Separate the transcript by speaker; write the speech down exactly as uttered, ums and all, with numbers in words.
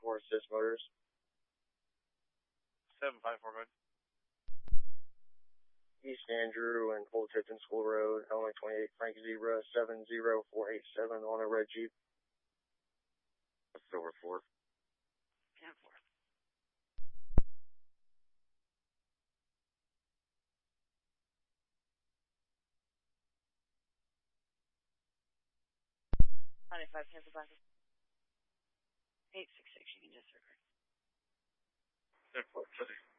Speaker 1: four Assist Motors.
Speaker 2: seven five four, good.
Speaker 1: East Andrew and Old Tipton School Road, Illinois twenty-eight, Frank Zebra, seven zero four eight seven on a red Jeep.
Speaker 2: Silver four. ten four. ninety-five, cancel back. eight six six, you can just record. ten four,